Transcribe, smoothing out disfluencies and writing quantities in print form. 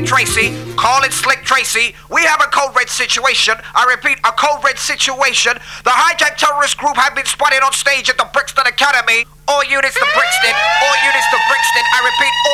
Tracy. Call it Slick Tracy. We have a code red situation. I repeat, a code red situation. The hijacked terrorist group have been spotted on stage at the Brixton Academy. All units to Brixton. All units to Brixton. I repeat,